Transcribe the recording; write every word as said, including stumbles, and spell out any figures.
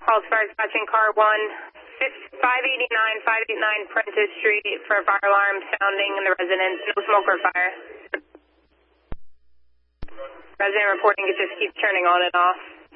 Call as fire dispatching car one, five eighty-nine, five eighty-nine Prentice Street for a fire alarm sounding in the residence. No smoke or fire. Resident reporting it just keeps turning on and off.